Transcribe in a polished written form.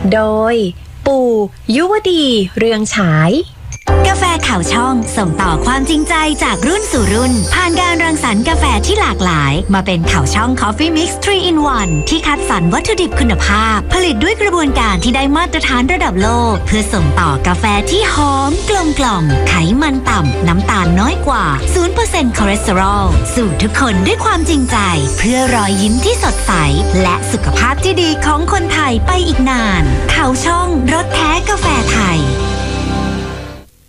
โดยปู่ยุวดีเรืองฉายกาแฟข่าวช่องส่งต่อความจริงใจจากรุ่นสู่รุ่นผ่านการรังสรรค์กาแฟที่หลากหลายมาเป็นข่าวช่อง Coffee Mix 3 in 1 ที่คัดสรรวัตถุดิบคุณภาพผลิตด้วยกระบวนการที่ได้มาตรฐานระดับโลกเพื่อส่งต่อกาแฟที่หอมกลมกล่อมไขมันต่ำน้ำตาลน้อยกว่า 0% คอเลสเตอรอลสู่ทุกคนด้วยความจริงใจเพื่อรอยยิ้มที่สดใสและสุขภาพที่ดีของคนไทยไปอีกนานข่าวช่องรสแท้กาแฟไทย